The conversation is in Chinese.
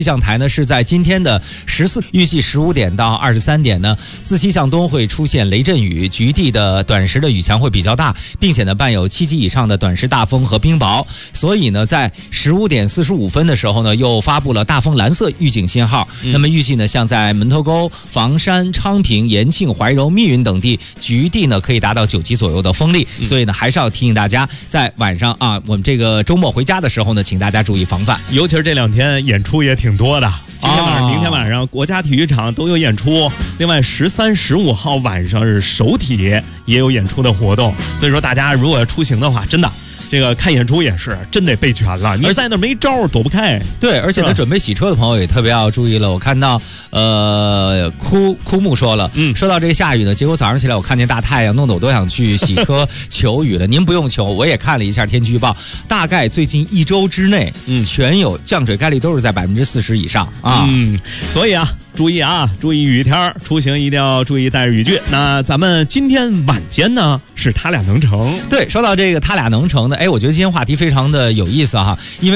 气象台呢是在今天的预计15点到23点呢，自西向东会出现雷阵雨，局地的短时的雨强会比较大，并且呢伴有7级以上的短时大风和冰雹。所以呢，在15点45分的时候呢，又发布了大风蓝色预警信号。那么预计呢，像在门头沟、房山、昌平、延庆、怀柔、密云等地，局地呢可以达到9级左右的风力。所以呢，还是要提醒大家，在晚上啊，我们这个周末回家的时候呢，请大家注意防范。 尤其是这2天演出也挺多的。今天晚上、明天晚上国家体育场都有演出，另外13、15号晚上是首体也有演出的活动，所以说大家如果要出行的话，真的这个看演出也是真得备全了，你在那没招躲不开。 对，而且呢，准备洗车的朋友也特别要注意了。我看到枯木说了，说到这个下雨呢，结果早上起来我看见大太阳，弄得我都想去洗车求雨了。您不用求，我也看了一下天气预报，大概最近1周之内，全有降水概率都是在40%以上啊。 所以啊，注意雨天出行一定要注意带着雨具。那咱们今天晚间呢是他俩能成。 对，说到这个他俩能成的，我觉得今天话题非常的有意思哈，因为